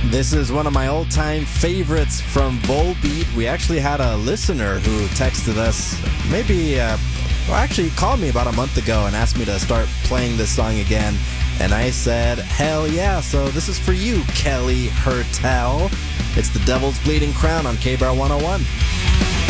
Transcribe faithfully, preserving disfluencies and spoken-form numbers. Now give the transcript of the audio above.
This is one of my old-time favorites from Volbeat. We actually had a listener who texted us maybe, uh, well, actually called me about a month ago and asked me to start playing this song again. And I said, hell yeah. So this is for you, Kelly Hertel. It's The Devil's Bleeding Crown on K-Bar one oh one.